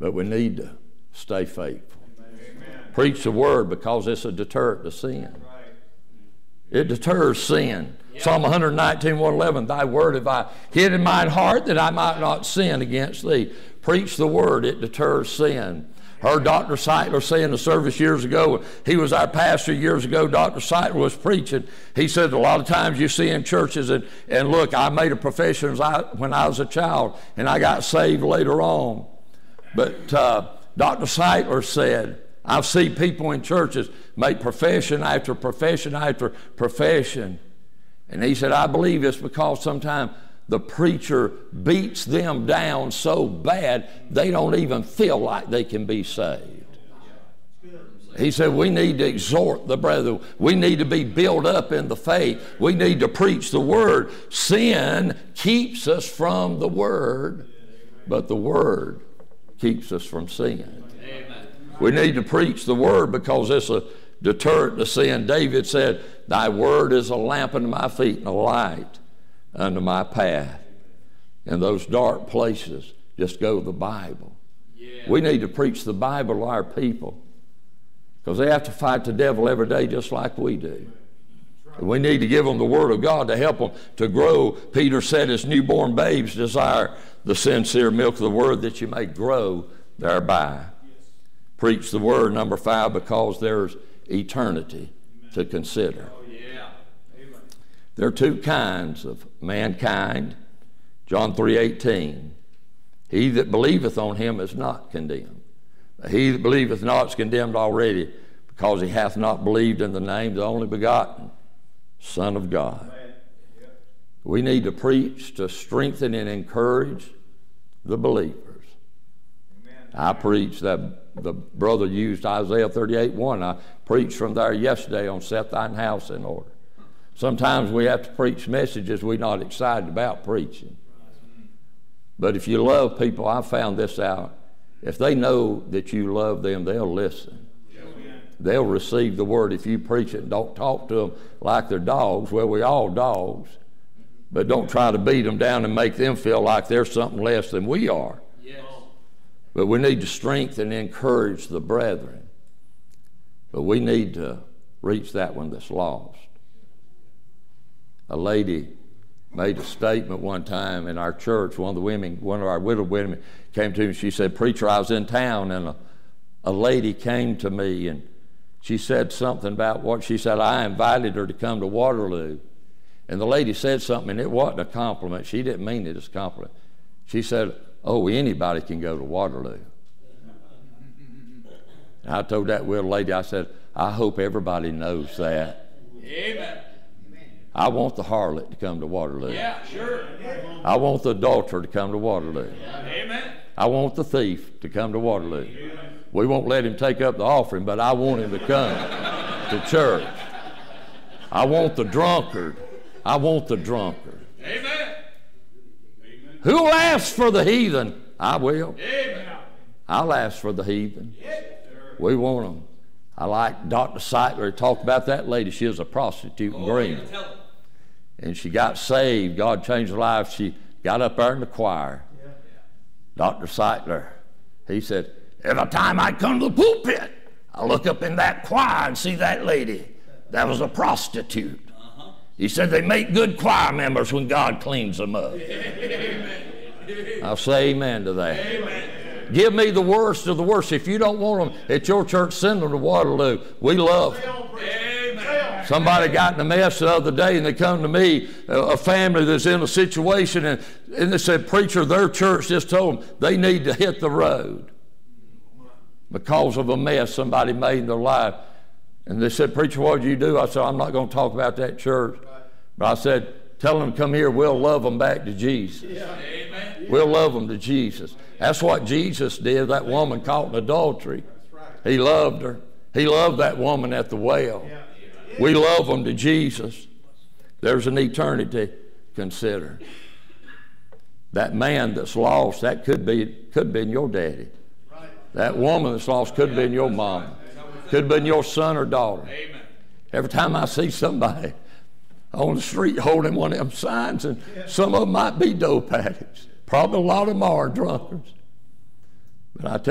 But we need to stay faithful. Amen. Preach the word because it's a deterrent to sin. Right. It deters sin. Yeah. Psalm 119, 111, thy word have I hid in mine heart that I might not sin against thee. Preach the word, it deters sin. Heard Dr. Seitler say in the service years ago, he was our pastor years ago, Dr. Seitler was preaching. He said a lot of times you see in churches, and look, I made a profession when I was a child, and I got saved later on. But Dr. Seitler said, I've seen people in churches make profession after profession after profession. And he said, I believe it's because sometimes the preacher beats them down so bad they don't even feel like they can be saved. He said, we need to exhort the brethren. We need to be built up in the faith. We need to preach the word. Sin keeps us from the word, but the word keeps us from sin. Amen. We need to preach the word because it's a deterrent to sin. David said, thy word is a lamp unto my feet and a light unto my path. In those dark places, just go to the Bible. Yeah. We need to preach the Bible to our people because they have to fight the devil every day just like we do. And we need to give them the word of God to help them to grow. Peter said, as newborn babes desire the sincere milk of the word that you may grow thereby. Preach the word, number 5, because there's eternity to consider. There are 2 kinds of mankind. John 3:18. He that believeth on him is not condemned. He that believeth not is condemned already, because he hath not believed in the name of the only begotten Son of God. We need to preach to strengthen and encourage the believers. I preached that the brother used Isaiah 38:1. I preached from there yesterday on set thine house in order. Sometimes we have to preach messages we're not excited about preaching. But if you love people, I found this out. If they know that you love them, they'll listen. They'll receive the word if you preach it and don't talk to them like they're dogs. Well, we're all dogs. But don't try to beat them down and make them feel like they're something less than we are. Yes. But we need to strengthen and encourage the brethren. But we need to reach that one that's lost. A lady made a statement one time in our church. One of our widowed women came to me and she said, preacher, I was in town and a lady came to me and she said something about what she said. I invited her to come to Waterloo. And the lady said something, and it wasn't a compliment. She didn't mean it as a compliment. She said, oh, anybody can go to Waterloo. And I told that widow lady, I said, I hope everybody knows that. Amen. I want the harlot to come to Waterloo. Yeah, sure. I want the adulterer to come to Waterloo. Amen. I want the thief to come to Waterloo. We won't let him take up the offering, but I want him to come to church. I want the drunkard. I want the drunkard. Amen. Who'll ask for the heathen? I will. Amen. I'll ask for the heathen. We want them. I like Dr. Seitler. He talked about that lady. She was a prostitute in Green. And she got saved. God changed her life. She got up there in the choir. Dr. Seitler, he said, every time I come to the pulpit, I look up in that choir and see that lady. That was a prostitute. He said they make good choir members when God cleans them up. I'll say amen to that. Amen. Give me the worst of the worst. If you don't want them at your church, send them to Waterloo. We love them. Amen. Somebody got in a mess the other day and they come to me, a family that's in a situation, and they said, preacher, their church just told them they need to hit the road because of a mess somebody made in their life. And they said, preacher, what did you do? I said, I'm not going to talk about that church. But I said, tell them to come here. We'll love them back to Jesus. Amen. We'll love them to Jesus. That's what Jesus did. That woman caught in adultery. He loved her. He loved that woman at the well. We love them to Jesus. There's an eternity to consider. That man that's lost, that could have been your daddy. That woman that's lost could have been your mama. Could have been your son or daughter. Amen. Every time I see somebody on the street holding one of them signs, and some of them might be dope addicts. Probably a lot of them are drunkards. But I tell